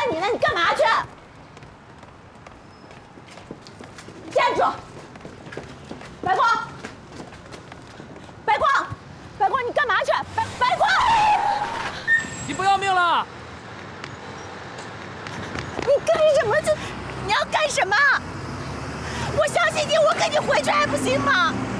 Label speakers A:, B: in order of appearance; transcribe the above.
A: 你呢？你干嘛去？站住！白光，白光，白光，你干嘛去？白光，
B: 你不要命了？
A: 你干什么去？你要干什么？我相信你，我跟你回去还不行吗？